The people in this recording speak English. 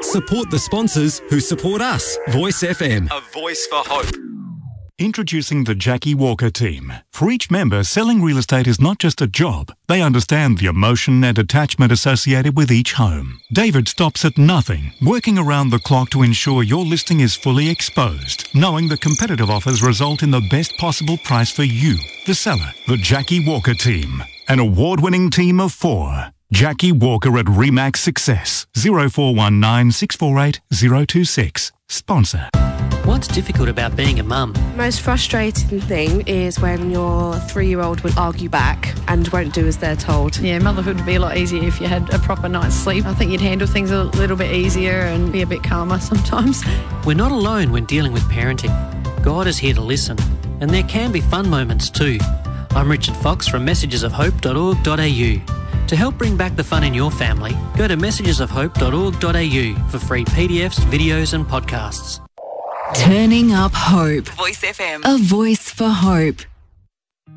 Support the sponsors who support us. Voice FM. A voice for hope. Introducing the Jackie Walker team. For each member, selling real estate is not just a job. They understand the emotion and attachment associated with each home. David stops at nothing, working around the clock to ensure your listing is fully exposed, knowing the competitive offers result in the best possible price for you, the seller. The Jackie Walker team. An award-winning team of 4. Jackie Walker at Remax Success. 0419 648 026. Sponsor. What's difficult about being a mum? The most frustrating thing is when your 3-year-old will argue back and won't do as they're told. Yeah, motherhood would be a lot easier if you had a proper night's sleep. I think you'd handle things a little bit easier and be a bit calmer sometimes. We're not alone when dealing with parenting. God is here to listen, and there can be fun moments too. I'm Richard Fox from messagesofhope.org.au. To help bring back the fun in your family, go to messagesofhope.org.au for free PDFs, videos and podcasts. Turning up hope. Voice FM. A voice for hope.